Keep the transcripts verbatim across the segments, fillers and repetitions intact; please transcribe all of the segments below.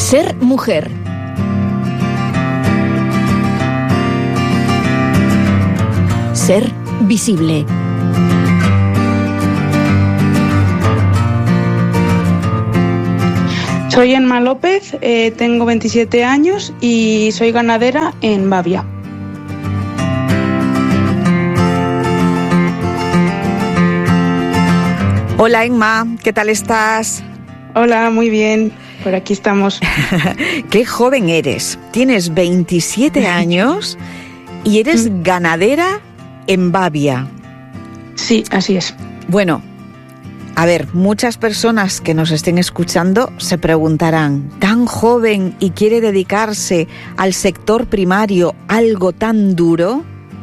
Ser mujer. Ser visible. Soy Emma López, eh, tengo veintisiete años y soy ganadera en Bavia. Hola Emma, ¿qué tal estás? Hola, muy bien, por aquí estamos. Qué joven eres, tienes veintisiete años y eres ganadera en Bavia. Sí, así es. Bueno, a ver, muchas personas que nos estén escuchando se preguntarán, ¿tan joven y quiere dedicarse al sector primario, algo tan duro?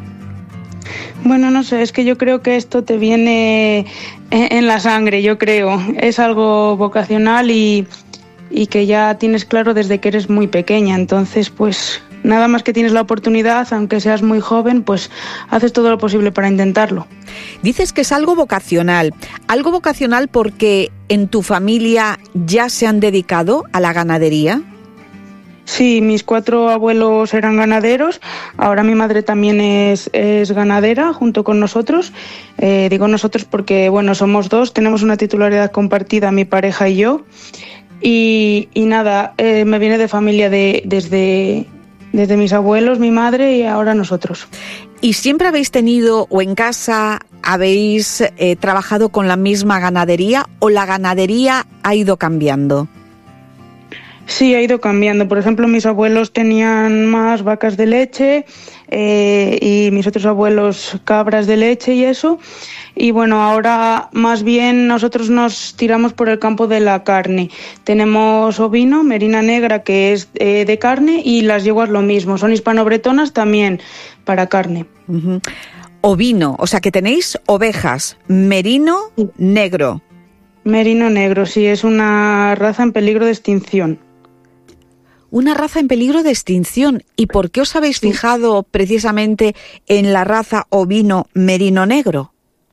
Bueno, no sé, es que yo creo que esto te viene en la sangre, yo creo. Es algo vocacional y, y que ya tienes claro desde que eres muy pequeña. Entonces, pues nada más que tienes la oportunidad, aunque seas muy joven, pues haces todo lo posible para intentarlo. Dices que es algo vocacional. ¿Algo vocacional porque en tu familia ya se han dedicado a la ganadería? Sí, mis cuatro abuelos eran ganaderos, ahora mi madre también es, es ganadera junto con nosotros. Eh, digo nosotros porque, bueno, somos dos, tenemos una titularidad compartida, mi pareja y yo. Y, y nada, eh, me viene de familia de, desde, desde mis abuelos, mi madre y ahora nosotros. ¿Y siempre habéis tenido o en casa habéis eh, trabajado con la misma ganadería o la ganadería ha ido cambiando? Sí, ha ido cambiando. Por ejemplo, mis abuelos tenían más vacas de leche eh, y mis otros abuelos cabras de leche y eso. Y bueno, ahora más bien nosotros nos tiramos por el campo de la carne. Tenemos ovino, merina negra, que es eh, de carne, y las yeguas lo mismo. Son hispano-bretonas también para carne. Uh-huh. Ovino, o sea que tenéis ovejas, merino sí. negro. Merino negro, sí, es una raza en peligro de extinción. Una raza en peligro de extinción. ¿Y por qué os habéis fijado precisamente en la raza ovino merino negro?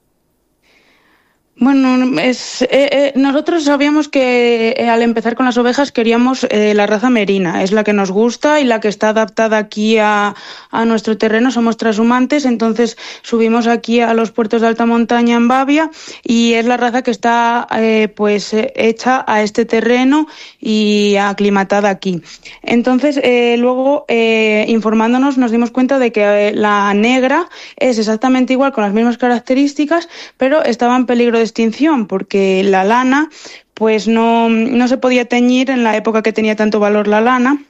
Bueno, es, eh, eh, nosotros sabíamos que eh, al empezar con las ovejas queríamos eh, la raza merina, es la que nos gusta y la que está adaptada aquí a, a nuestro terreno, somos trashumantes, entonces subimos aquí a los puertos de alta montaña en Bavia y es la raza que está eh, pues eh, hecha a este terreno y aclimatada aquí. Entonces eh, luego eh, informándonos nos dimos cuenta de que eh, la negra es exactamente igual con las mismas características, pero estaba en peligro de extinción porque la lana pues no, no se podía teñir en la época que tenía tanto valor la lana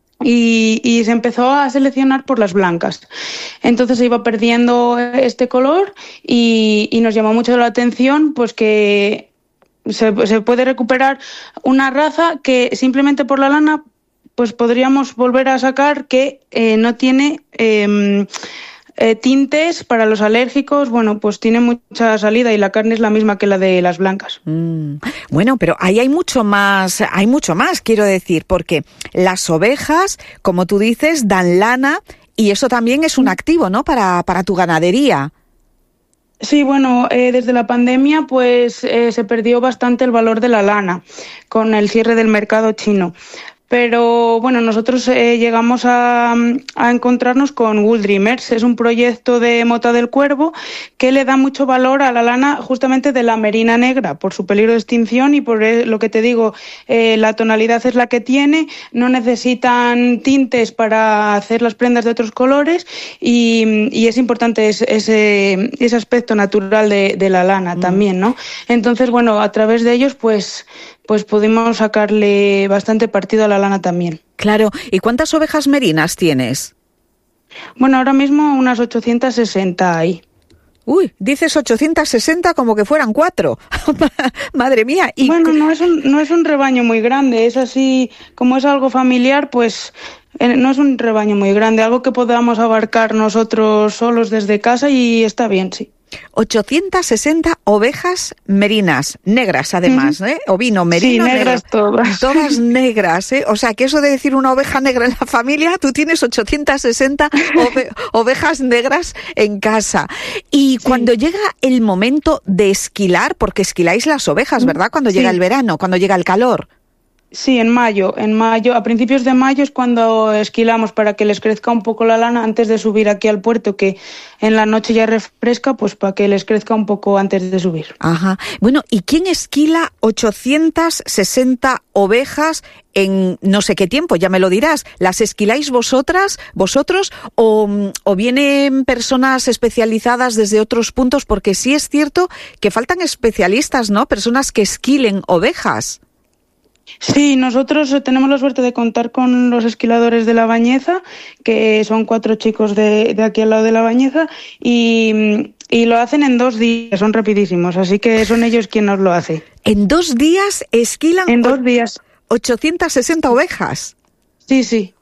y, y se empezó a seleccionar por las blancas. Entonces se iba perdiendo este color y, y nos llamó mucho la atención pues que se, se puede recuperar una raza que simplemente por la lana pues podríamos volver a sacar que eh, no tiene eh, Eh, tintes para los alérgicos, bueno, pues tiene mucha salida y la carne es la misma que la de las blancas. Mm, bueno, pero ahí hay mucho más, hay mucho más, quiero decir, porque las ovejas, como tú dices, dan lana y eso también es un activo, ¿no?, para, para tu ganadería. Sí, bueno, eh, desde la pandemia pues eh, se perdió bastante el valor de la lana con el cierre del mercado chino. Pero bueno, nosotros eh, llegamos a, a encontrarnos con Wool Dreamers. Es un proyecto de Mota del Cuervo que le da mucho valor a la lana justamente de la merina negra por su peligro de extinción y por lo que te digo, eh, la tonalidad es la que tiene, no necesitan tintes para hacer las prendas de otros colores y, y es importante ese, ese, ese aspecto natural de, de la lana mm. también, ¿no? Entonces, bueno, a través de ellos pues... pues pudimos sacarle bastante partido a la lana también. Claro. ¿Y cuántas ovejas merinas tienes? Bueno, ahora mismo unas ochocientas sesenta hay. Uy, dices ochocientas sesenta como que fueran cuatro. Madre mía. ¿Y... Bueno, no es, un, no es un rebaño muy grande, es así, como es algo familiar, pues eh, no es un rebaño muy grande, algo que podamos abarcar nosotros solos desde casa y está bien, sí. ochocientas sesenta ovejas merinas, negras además, ¿eh? Ovino, merino, sí, negras negro. todas. Todas negras, ¿eh? O sea, que eso de decir una oveja negra en la familia, tú tienes ochocientas sesenta ove- ovejas negras en casa. Y sí. Cuando llega el momento de esquilar, porque esquiláis las ovejas, ¿verdad? Cuando sí. llega el verano, cuando llega el calor. Sí, en mayo. En mayo, a principios de mayo es cuando esquilamos para que les crezca un poco la lana antes de subir aquí al puerto, que en la noche ya refresca, pues para que les crezca un poco antes de subir. Ajá. Bueno, ¿y quién esquila ochocientas sesenta ovejas en no sé qué tiempo? Ya me lo dirás. ¿Las esquiláis vosotras, vosotros, o, o vienen personas especializadas desde otros puntos? Porque sí es cierto que faltan especialistas, ¿no? Personas que esquilen ovejas. Sí, nosotros tenemos la suerte de contar con los esquiladores de La Bañeza, que son cuatro chicos de, de aquí al lado de La Bañeza, y, y lo hacen en dos días, son rapidísimos, así que son ellos quien nos lo hace. ¿En dos días esquilan? En dos días. ¿ochocientas sesenta ovejas? Sí, sí.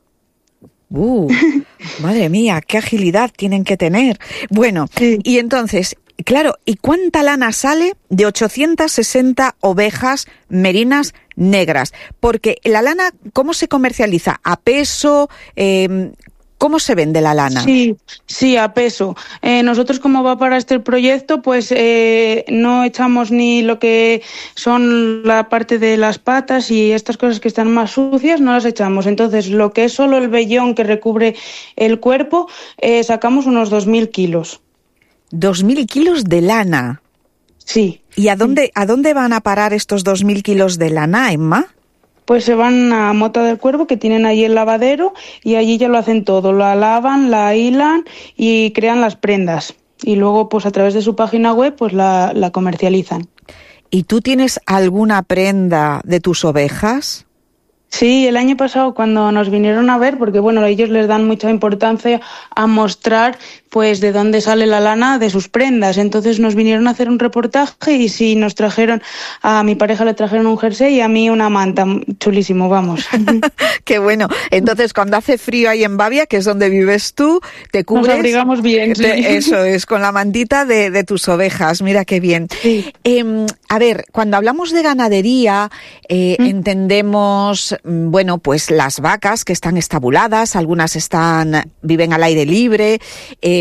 Uh, madre mía, qué agilidad tienen que tener. Bueno, sí. Y entonces, claro, ¿y cuánta lana sale de ochocientas sesenta ovejas merinas negras? Porque la lana, ¿cómo se comercializa? ¿A peso? Eh, ¿Cómo se vende la lana? Sí, sí, a peso. Eh, nosotros, como va para este proyecto, pues eh, no echamos ni lo que son la parte de las patas y estas cosas que están más sucias, no las echamos. Entonces, lo que es solo el vellón que recubre el cuerpo, eh, sacamos unos dos mil kilos. ¿Dos mil kilos de lana? Sí. ¿Y a dónde, a dónde van a parar estos dos mil kilos de lana, Emma? Pues se van a Mota del Cuervo, que tienen allí el lavadero, y allí ya lo hacen todo. La lavan, la hilan y crean las prendas. Y luego, pues a través de su página web, pues la, la comercializan. ¿Y tú tienes alguna prenda de tus ovejas? Sí, el año pasado cuando nos vinieron a ver, porque bueno, a ellos les dan mucha importancia a mostrar pues de dónde sale la lana de sus prendas. Entonces nos vinieron a hacer un reportaje y sí, nos trajeron, a mi pareja le trajeron un jersey y a mí una manta, chulísimo, vamos. Qué bueno. Entonces cuando hace frío ahí en Bavia, que es donde vives tú, te cubres. Nos abrigamos bien. Sí. Eso es, con la mantita de, de tus ovejas, mira qué bien. Sí. Eh, a ver, cuando hablamos de ganadería, eh, ¿Mm? entendemos, bueno, pues las vacas que están estabuladas, algunas están, viven al aire libre, eh,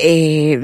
Eh,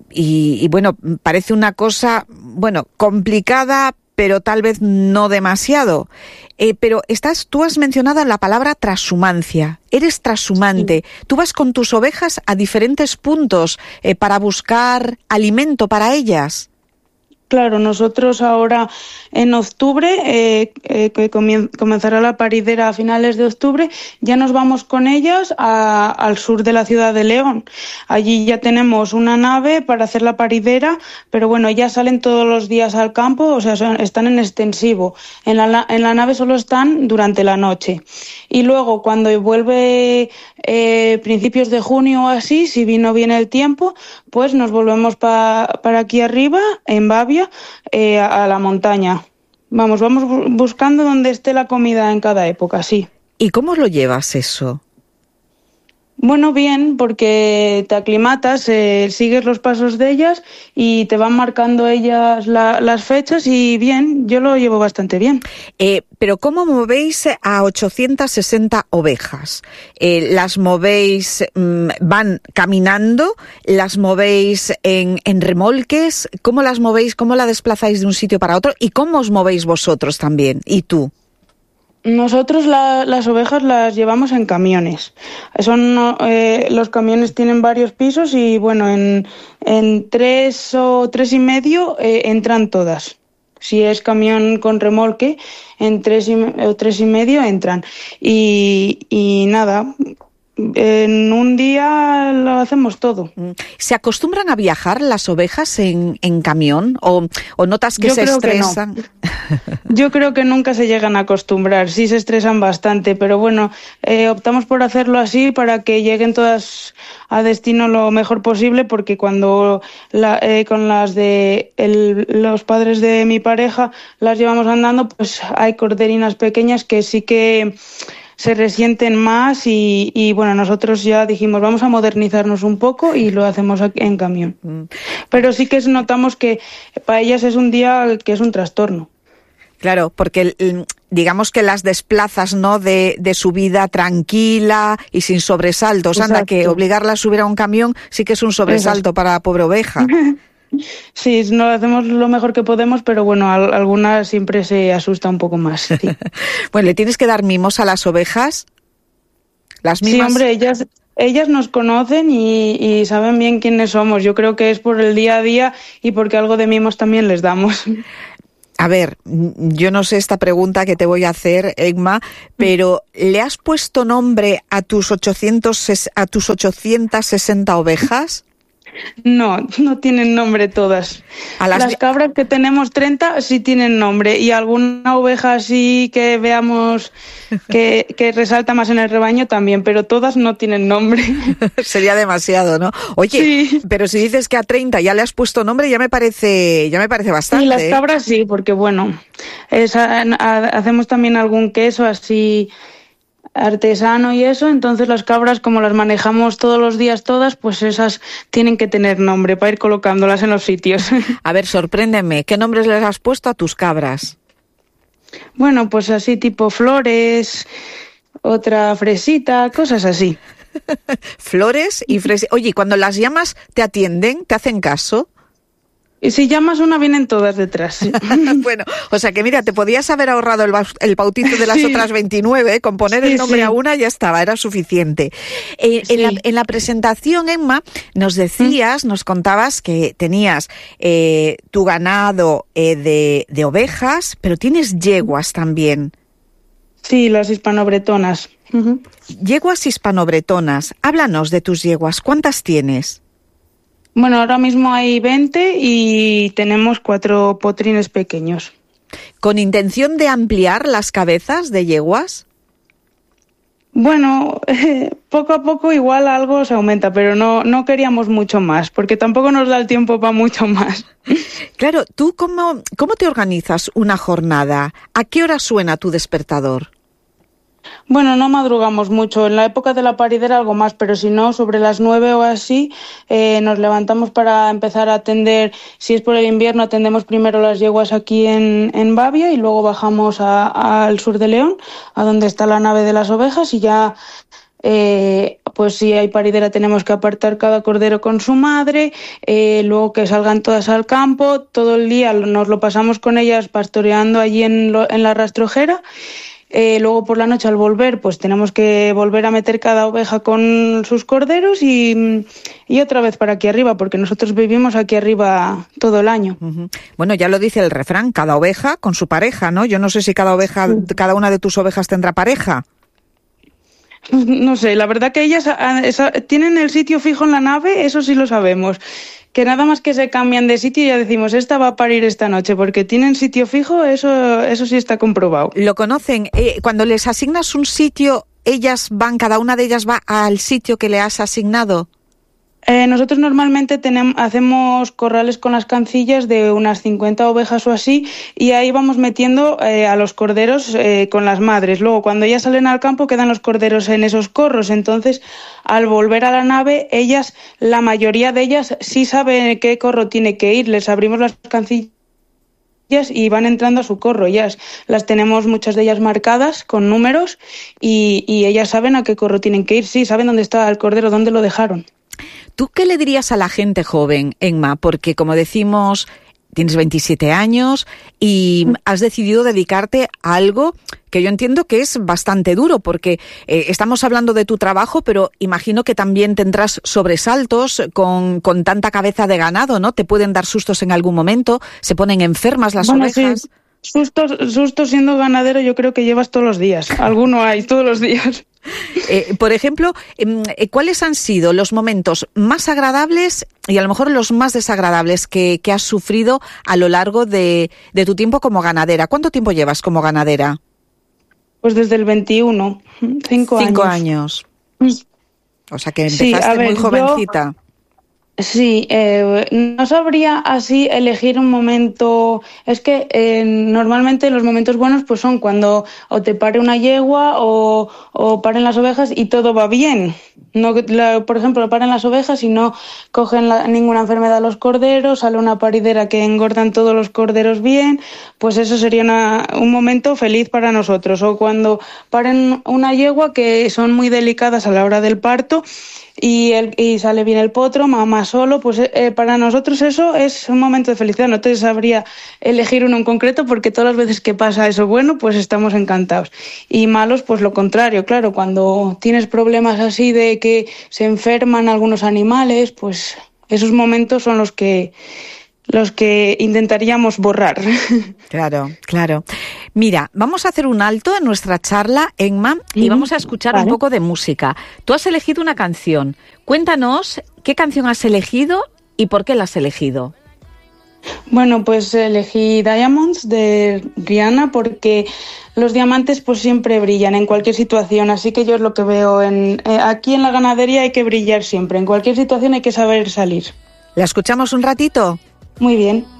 y, y bueno, parece una cosa, bueno, complicada, pero tal vez no demasiado. Eh, pero estás, tú has mencionado la palabra trashumancia. Eres trashumante. Sí. Tú vas con tus ovejas a diferentes puntos eh, para buscar alimento para ellas. Claro, nosotros ahora en octubre, eh, eh, que comien- comenzará la paridera a finales de octubre, ya nos vamos con ellas a, al sur de la ciudad de León. Allí ya tenemos una nave para hacer la paridera, pero bueno, ellas salen todos los días al campo, o sea, son, están en extensivo. En la, en la nave solo están durante la noche. Y luego, cuando vuelve eh, principios de junio o así, si vino bien el tiempo, pues nos volvemos pa, para aquí arriba, en Bavia, eh, a, a la montaña. Vamos, vamos buscando donde esté la comida en cada época, sí. ¿Y cómo lo llevas eso? Bueno, bien, porque te aclimatas, eh, sigues los pasos de ellas y te van marcando ellas la, las fechas y bien, yo lo llevo bastante bien. Eh, pero ¿cómo movéis a ochocientas sesenta ovejas? Eh, ¿Las movéis, mmm, van caminando? ¿Las movéis en, en remolques? ¿Cómo las movéis? ¿Cómo la desplazáis de un sitio para otro? ¿Y cómo os movéis vosotros también? ¿Y tú? Nosotros la, las ovejas las llevamos en camiones. Son eh, los camiones tienen varios pisos y bueno, en, en tres o tres y medio eh, entran todas. Si es camión con remolque, en tres y, o tres y medio entran. Y, y nada, en un día lo hacemos todo. ¿Se acostumbran a viajar las ovejas en, en camión o, o notas que Yo se creo estresan? Que no. Yo creo que nunca se llegan a acostumbrar, sí se estresan bastante, pero bueno, eh, optamos por hacerlo así para que lleguen todas a destino lo mejor posible, porque cuando la, eh, con las de el, los padres de mi pareja las llevamos andando, pues hay corderinas pequeñas que sí que se resienten más y, y bueno, nosotros ya dijimos vamos a modernizarnos un poco y lo hacemos aquí en camión. Mm. Pero sí que notamos que para ellas es un día que es un trastorno. Claro, porque digamos que las desplazas, ¿no?, de, de su vida tranquila y sin sobresaltos. Exacto. Anda, que obligarla a subir a un camión sí que es un sobresalto Exacto. para la pobre oveja. Sí, no hacemos lo mejor que podemos, pero bueno, al, alguna siempre se asusta un poco más. Sí. Bueno, ¿le tienes que dar mimos a las ovejas? Las mismas... Sí, hombre, ellas, ellas nos conocen y, y saben bien quiénes somos. Yo creo que es por el día a día y porque algo de mimos también les damos. A ver, yo no sé esta pregunta que te voy a hacer, Emma, pero ¿le has puesto nombre a tus ochocientos, a tus ochocientas sesenta ovejas? No, no tienen nombre todas. A las... las cabras que tenemos treinta sí tienen nombre y alguna oveja así que veamos que, que resalta más en el rebaño también, pero todas no tienen nombre. Sería demasiado, ¿no? Oye, sí. Pero si dices que a treinta ya le has puesto nombre, ya me parece, ya me parece bastante. Y las cabras sí, porque bueno, es, a, a, hacemos también algún queso así artesano y eso, entonces las cabras, como las manejamos todos los días todas, pues esas tienen que tener nombre para ir colocándolas en los sitios. A ver, sorpréndeme, ¿qué nombres les has puesto a tus cabras? Bueno, pues así tipo Flores, otra Fresita, cosas así. Flores y Fresita. Oye, cuando las llamas, ¿te atienden? ¿Te hacen caso? Y si llamas una, vienen todas detrás. Sí. Bueno, o sea que mira, te podías haber ahorrado el, el bautito de las sí. otras veintinueve, ¿eh? Con poner sí, el nombre sí. a una ya estaba, era suficiente. Eh, sí. en, la, en la presentación, Emma, nos decías, ¿Mm? nos contabas que tenías eh, tu ganado eh, de, de ovejas, pero tienes yeguas también. Sí, las hispanobretonas. Uh-huh. Yeguas hispanobretonas. Háblanos de tus yeguas, ¿cuántas tienes? Bueno, ahora mismo hay veinte y tenemos cuatro potrines pequeños. ¿Con intención de ampliar las cabezas de yeguas? Bueno, eh, poco a poco igual algo se aumenta, pero no, no queríamos mucho más, porque tampoco nos da el tiempo para mucho más. Claro, ¿tú cómo, cómo te organizas una jornada? ¿A qué hora suena tu despertador? Bueno, no madrugamos mucho. En la época de la paridera algo más, pero si no, sobre las nueve o así eh, nos levantamos para empezar a atender. Si es por el invierno, atendemos primero las yeguas aquí en, en Bavia y luego bajamos a, a, al sur de León, a donde está la nave de las ovejas, y ya eh, pues si hay paridera tenemos que apartar cada cordero con su madre, eh, luego que salgan todas al campo. Todo el día nos lo pasamos con ellas pastoreando allí en, lo, en la rastrojera. Eh, luego por la noche al volver pues tenemos que volver a meter cada oveja con sus corderos y, y otra vez para aquí arriba, porque nosotros vivimos aquí arriba todo el año. Uh-huh. Bueno, ya lo dice el refrán, cada oveja con su pareja, ¿no? Yo no sé si cada oveja, sí. cada una de tus ovejas tendrá pareja. No sé, la verdad que ellas a, esa, tienen el sitio fijo en la nave, eso sí lo sabemos. Que nada más que se cambian de sitio ya decimos, esta va a parir esta noche, porque tienen sitio fijo, eso eso sí está comprobado. ¿Lo conocen? Eh, cuando les asignas un sitio, ellas van, cada una de ellas va al sitio que le has asignado. Eh, nosotros normalmente tenemos, hacemos corrales con las cancillas de unas cincuenta ovejas o así, y ahí vamos metiendo eh, a los corderos eh, con las madres. Luego, cuando ellas salen al campo, quedan los corderos en esos corros. Entonces, al volver a la nave, ellas, la mayoría de ellas, sí saben qué corro tiene que ir. Les abrimos las cancillas y van entrando a su corro. Ellas las tenemos, muchas de ellas marcadas con números, y, y ellas saben a qué corro tienen que ir. Sí, saben dónde está el cordero, dónde lo dejaron. ¿Tú qué le dirías a la gente joven, Emma? Porque, como decimos, tienes veintisiete años y has decidido dedicarte a algo que yo entiendo que es bastante duro, porque eh, estamos hablando de tu trabajo, pero imagino que también tendrás sobresaltos con, con tanta cabeza de ganado, ¿no? Te pueden dar sustos en algún momento, se ponen enfermas las bueno, ovejas. Sí. Sustos, sustos siendo ganadero yo creo que llevas todos los días. Alguno hay todos los días. Eh, por ejemplo, eh, ¿cuáles han sido los momentos más agradables y a lo mejor los más desagradables que, que has sufrido a lo largo de, de tu tiempo como ganadera? ¿Cuánto tiempo llevas como ganadera? Pues desde el veintiuno, cinco, cinco años. años. O sea que empezaste sí, a ver, muy jovencita. Yo... Sí, eh, no sabría así elegir un momento. Es que eh, normalmente los momentos buenos pues son cuando o te pare una yegua o, o paren las ovejas y todo va bien. No, la, por ejemplo, paren las ovejas y no cogen la, ninguna enfermedad los corderos, sale una paridera que engordan todos los corderos bien, pues eso sería una, un momento feliz para nosotros. O cuando paren una yegua, que son muy delicadas a la hora del parto, y, el, y sale bien el potro, mamá solo, pues eh, para nosotros eso es un momento de felicidad. No te sabría elegir uno en concreto porque todas las veces que pasa eso bueno, pues estamos encantados. Y malos, pues lo contrario, claro, cuando tienes problemas así de que se enferman algunos animales, pues esos momentos son los que los que intentaríamos borrar. Claro, claro. Mira, vamos a hacer un alto en nuestra charla, Emma, y mm, vamos a escuchar vale. un poco de música. Tú has elegido una canción. Cuéntanos qué canción has elegido y por qué la has elegido. Bueno, pues elegí Diamonds de Rihanna porque los diamantes pues siempre brillan en cualquier situación, así que yo es lo que veo en eh, aquí en la ganadería hay que brillar siempre, en cualquier situación hay que saber salir. ¿La escuchamos un ratito? Muy bien.